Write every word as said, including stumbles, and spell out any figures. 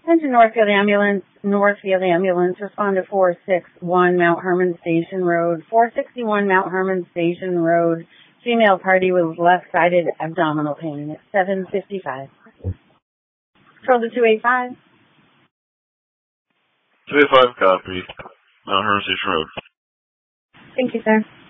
Attention Northfield Ambulance, Northfield Ambulance, respond to four sixty-one Mount Herman Station Road. four sixty-one Mount Herman Station Road, female party with left-sided abdominal pain at seven fifty-five. Control to two eighty-five. two eighty-five, copy. Mount Herman Station Road. Thank you, sir.